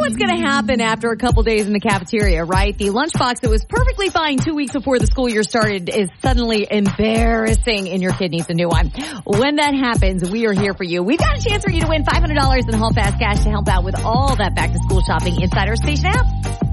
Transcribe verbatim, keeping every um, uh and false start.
what's going to happen after a couple days in the cafeteria, right? The lunchbox that was perfectly fine two weeks before the school year started is suddenly embarrassing and your kid needs a new one. When that happens, we are here for you. We've got a chance for you to win five hundred dollars in Hall Fast Cash to help out with all that back to school shopping inside our station app.